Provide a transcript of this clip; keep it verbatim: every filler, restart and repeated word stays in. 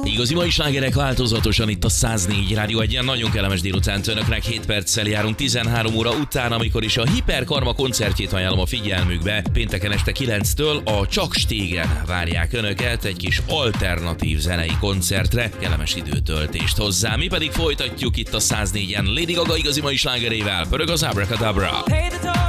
Igazi mai slágerek változatosan itt a száz négy Rádió egy ilyen nagyon kellemes délután önöknek, hét perccel járunk tizenhárom óra után, amikor is a Hiperkarma koncertjét ajánlom a figyelmükbe. Pénteken este kilenctől a Csak Stégen várják önöket egy kis alternatív zenei koncertre, kellemes időtöltést hozzá. Mi pedig folytatjuk itt a száz négyen Lady Gaga igazi mai slágerével. Pörög az Abracadabra.